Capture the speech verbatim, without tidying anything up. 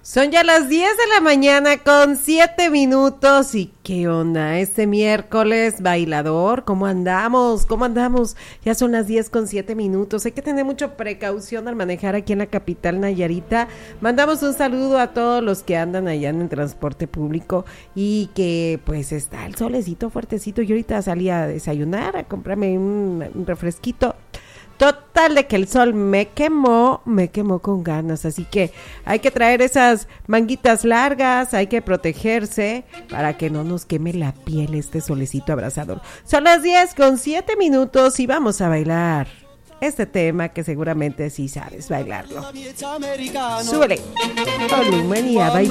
Son ya las diez de la mañana con siete minutos. ¿Y qué onda? Este miércoles bailador, ¿cómo andamos? ¿Cómo andamos? Ya son las diez con siete minutos. Hay que tener mucha precaución al manejar aquí en la capital Nayarita. Mandamos un saludo a todos los que andan allá en el transporte público y que pues está el solecito fuertecito. Yo ahorita salí a desayunar, a comprarme un, un refresquito. Total de que el sol me quemó, me quemó con ganas, así que hay que traer esas manguitas largas, hay que protegerse para que no nos queme la piel este solecito abrasador. Son las diez con siete minutos y vamos a bailar este tema que seguramente sí sabes bailarlo. Súbele volumen y a bailar.